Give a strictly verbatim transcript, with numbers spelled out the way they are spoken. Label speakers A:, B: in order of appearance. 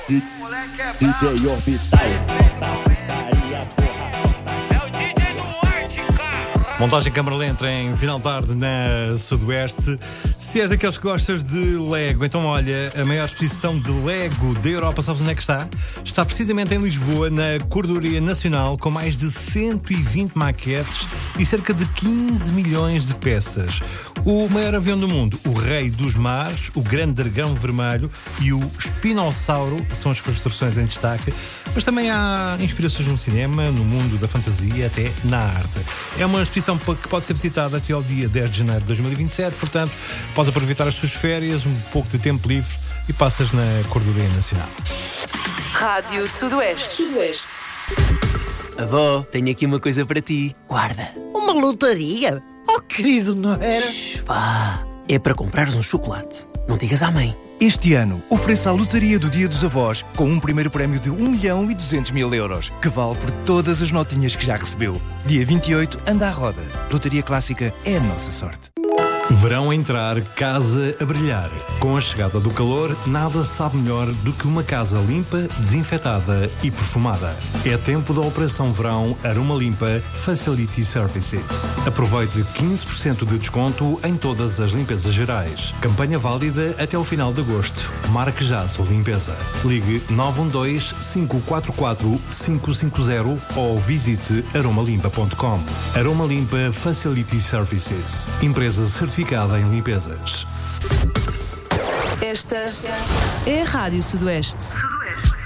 A: D J Orbital.
B: Montagem câmara lenta em final de tarde na Sudoeste. Se és daqueles que gostas de Lego, então olha, a maior exposição de Lego da Europa, sabes onde é que está? Está precisamente em Lisboa, na Corredoria Nacional, com mais de cento e vinte maquetes e cerca de quinze milhões de peças. O maior avião do mundo, o Rei dos Mares, o Grande Dragão Vermelho e o Espinossauro são as construções em destaque, mas também há inspirações no cinema, no mundo da fantasia, até na arte. É uma exposição que pode ser visitada até ao dia dez de janeiro de dois mil e vinte e sete, portanto, podes aproveitar as tuas férias, um pouco de tempo livre e passas na Corredoria Nacional.
C: Rádio Sudoeste. Sudoeste.
D: Avó, tenho aqui uma coisa para ti. Guarda.
E: Uma lotaria? Oh, querido, não era?
D: Shhh, vá. É para comprares um chocolate. Não digas à mãe.
F: Este ano, ofereça a lotaria do Dia dos Avós com um primeiro prémio de um milhão e duzentos mil euros, que vale por todas as notinhas que já recebeu. Dia vinte e oito, anda à roda. Lotaria Clássica é a nossa sorte.
B: Verão a entrar, casa a brilhar. Com a chegada do calor, nada sabe melhor do que uma casa limpa, desinfetada e perfumada. É tempo da Operação Verão Aroma Limpa Facility Services. Aproveite quinze por cento de desconto em todas as limpezas gerais. Campanha válida até o final de agosto. Marque já a sua limpeza. Ligue nove um dois, cinco quatro quatro, cinco cinco zero ou visite aroma limpa ponto com. Aroma Limpa Facility Services. Empresa certificada em limpezas.
C: Esta é a Rádio Sudoeste.